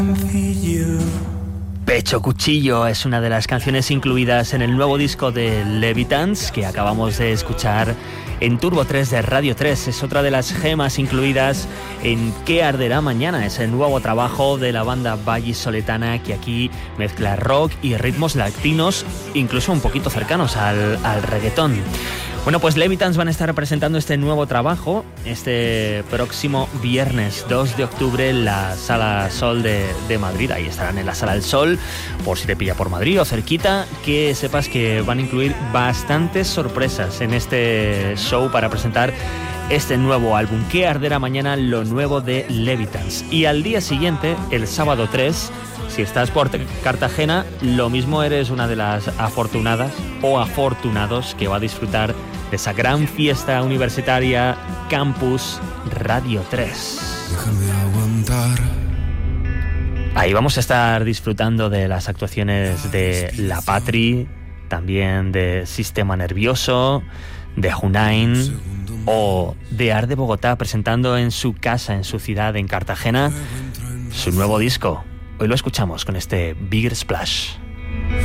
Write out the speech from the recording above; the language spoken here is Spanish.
Pecho Cuchillo es una de las canciones incluidas en el nuevo disco de Levitans que acabamos de escuchar en Turbo 3 de Radio 3. Es otra de las gemas incluidas en ¿Qué arderá mañana? Es el nuevo trabajo de la banda vallisoletana que aquí mezcla rock y ritmos latinos, incluso un poquito cercanos al reggaetón. Bueno, pues Levitans van a estar presentando este nuevo trabajo este próximo viernes 2 de octubre en la Sala Sol de Madrid. Ahí estarán en la Sala del Sol, por si te pilla por Madrid o cerquita, que sepas que van a incluir bastantes sorpresas en este show para presentar este nuevo álbum, ¿Qué arderá mañana? Lo nuevo de Levitans. Y al día siguiente, el sábado 3, si estás por Cartagena, lo mismo eres una de las afortunadas o afortunados que va a disfrutar de esa gran fiesta universitaria Campus Radio 3. Déjame aguantar. Ahí vamos a estar disfrutando de las actuaciones de La Patri, también de Sistema Nervioso, de Hunain o de Art de Bogotá, presentando en su casa, en su ciudad, en Cartagena, su nuevo disco. Hoy lo escuchamos con este Bigger Splash.